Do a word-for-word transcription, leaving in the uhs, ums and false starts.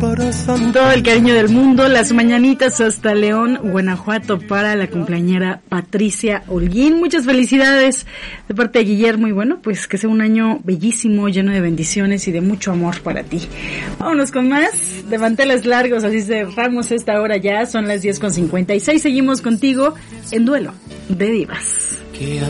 Con todo el cariño del mundo, las mañanitas hasta León, Guanajuato, para la cumpleañera Patricia Holguín. Muchas felicidades de parte de Guillermo y bueno, pues que sea un año bellísimo, lleno de bendiciones y de mucho amor para ti. Vámonos con más de manteles largos, así cerramos esta hora ya, son las diez con cincuenta y seis. Seguimos contigo en Duelo de Divas. Que